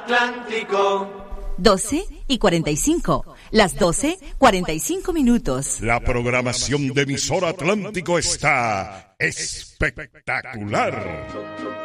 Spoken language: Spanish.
Atlántico. 12:45. Las 12:45 minutos. La programación de Emisora Atlántico está espectacular.